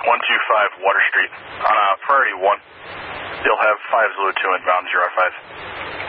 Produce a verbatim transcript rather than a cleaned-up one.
one two five Water Street on uh, priority one. You'll have five Zulu two inbound zero five.